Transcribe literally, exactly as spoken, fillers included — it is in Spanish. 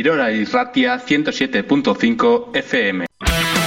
Irora Irratia ciento siete punto cinco F M.